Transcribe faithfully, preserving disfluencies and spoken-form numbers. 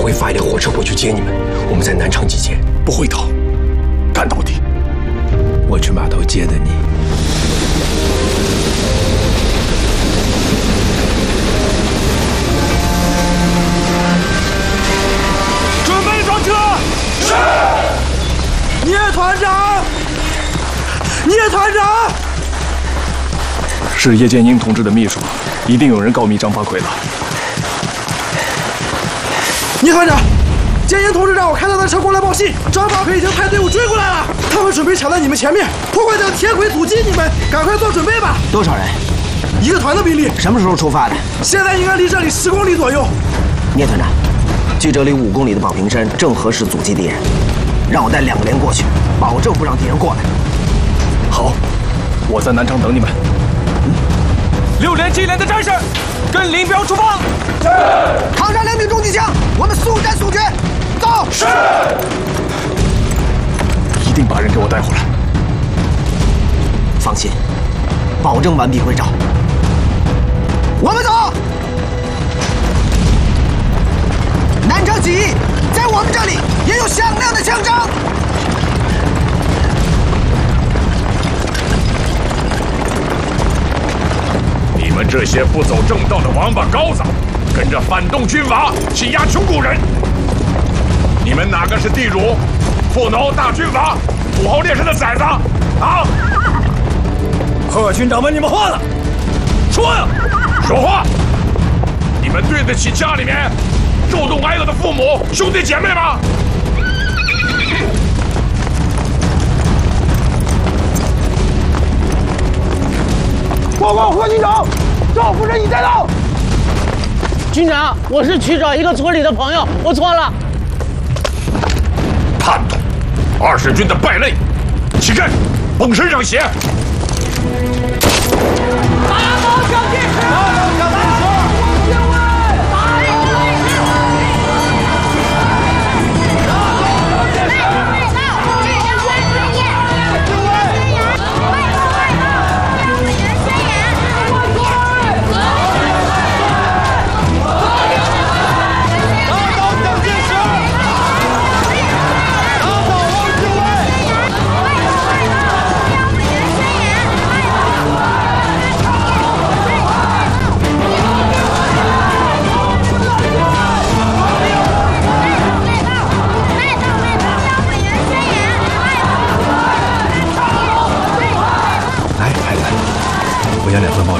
会发一辆火车过去接你们，我们在南昌集结， 不会逃，干到底。我去码头接的你。 准备装车。是。聂团长，聂团长， 是叶剑英同志的秘书，一定有人告密张发奎了。 聂团长，剑英同志让我开他的车过来报信，张发奎已经派队伍追过来了，他们准备抢在你们前面，破坏掉铁轨阻击你们，赶快做准备吧。 多少人？ 一个团的兵力。 什么时候出发的？ 现在应该离这里十公里左右。 聂团长，距这里五公里的宝瓶山正合适阻击敌人，让我带两个连过去，保证不让敌人过来。 好，我在南昌等你们。 嗯、 六连、七连的战士，跟林彪出发。 是。扛上两挺重机枪，我们速战速决。走。 是。一定把人给我带回来。 放心，保证完璧归赵。我们走。南昌起义在我们这里也有响亮的枪声。 你们这些不走正道的王八羔子，跟着反动军阀欺压穷苦人，你们哪个是地主、富农、大军阀、土豪劣绅的崽子啊？ 贺军长问你们话了，说呀！ 说话！你们对得起家里面受冻挨饿的父母、兄弟姐妹吗？ 报告贺军长，赵夫人已带到。 军长，我是去找一个村里的朋友，我错了。 叛徒，二十军的败类，起身，绷身上血。